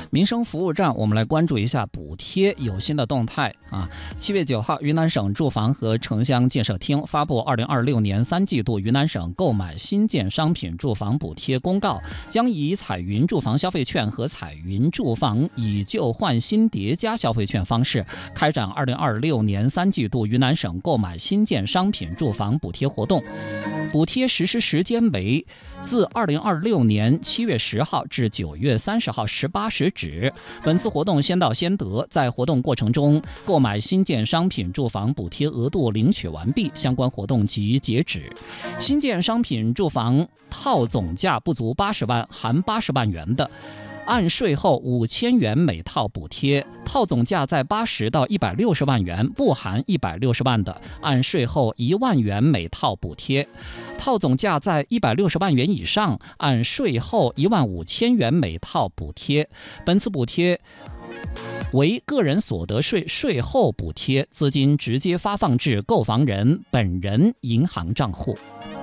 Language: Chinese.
民生服务站，我们来关注一下补贴有新的动态啊。7月9号，云南省住房和城乡建设厅发布2026年3季度云南省购买新建商品住房补贴公告，将以彩云住房消费券和彩云住房以旧换新叠加消费券方式，开展2026年3季度云南省购买新建商品住房补贴活动。补贴实施时间为自2026年7月10号至9月30号18时止。本次活动先到先得，在活动过程中，购买新建商品住房补贴额度领取完毕，相关活动即截止。新建商品住房套总价不足80万含80万元的，按税后5000元每套补贴；套总价在80到160万元不含160万的，按税后1万元每套补贴；套总价在160万元以上，按税后15000元每套补贴。本次补贴为个人所得税税后补贴，资金直接发放至购房人本人银行账户。